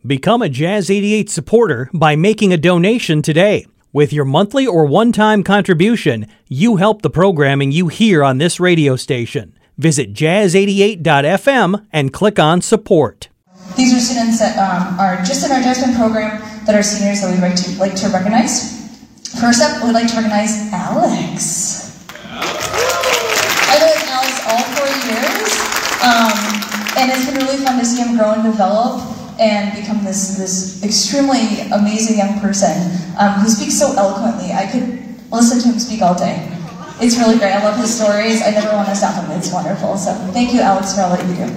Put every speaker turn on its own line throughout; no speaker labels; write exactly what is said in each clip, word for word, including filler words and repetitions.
Become a Jazz eighty-eight supporter by making a donation today. With your monthly or one-time contribution, you help the programming you hear on this radio station. Visit jazz eighty-eight dot f m and click on support.
These are students that um, are just in our jazz band program that are seniors that we'd like to, like to recognize. First up, we'd like to recognize Alex. I've been with Alex all four years, um, and it's been really fun to see him grow and develop and become this, this extremely amazing young person um, who speaks so eloquently. I could listen to him speak all day. It's really great. I love his stories. I never want to stop him. It's wonderful. So thank you, Alex, for all that you do.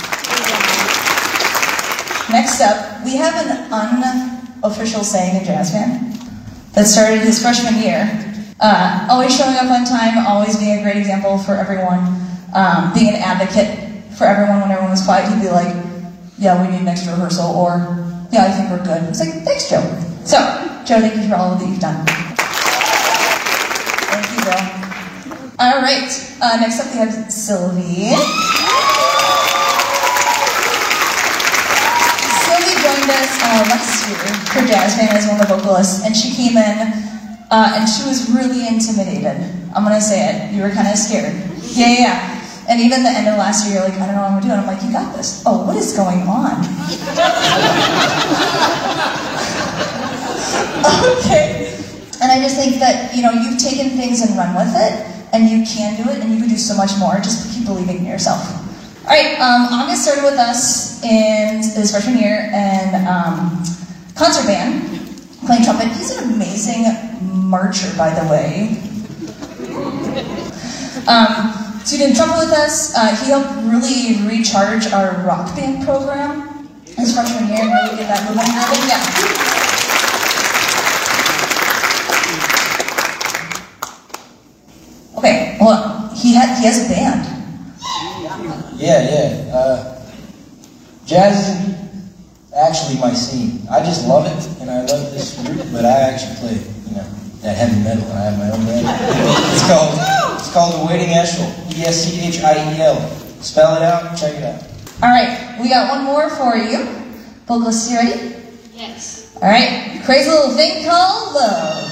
Next up, we have an unofficial saying in jazz band that started his freshman year. Uh, always showing up on time, always being a great example for everyone, um, being an advocate for everyone when everyone was quiet. He'd be like, yeah, we need an extra rehearsal, or yeah, I think we're good. It's like, thanks, Joe. So, Joe, thank you for all that you've done. Thank you, Joe. All right, uh, next up we have Sylvie. Joined us uh, last year for jazz band as one of the vocalists, and she came in uh, and she was really intimidated. I'm gonna say it. You were kind of scared. Yeah, yeah, yeah. And even the end of last year, you're like, I don't know what I'm doing. I'm like, you got this. Oh, what is going on? Okay. And I just think that, you know, you've taken things and run with it, and you can do it, and you can do so much more. Just keep believing in yourself. All right, um, August started with us in his freshman year in um, concert band, playing trumpet. He's an amazing marcher, by the way. Um, so he did trumpet with us. Uh, he helped really recharge our rock band program his freshman year and really get that movement going. Yeah. Okay, well, he had he has a band.
Yeah, yeah. Uh, jazz isn't actually my scene. I just love it, and I love this group, but I actually play, you know, that heavy metal, and I have my own band. It's called, it's called The Waiting Eschel. E S C H I E L. Spell it out, check it out.
All right, we got one more for you. Vocalists, you ready?
Yes.
All right, crazy little thing called love.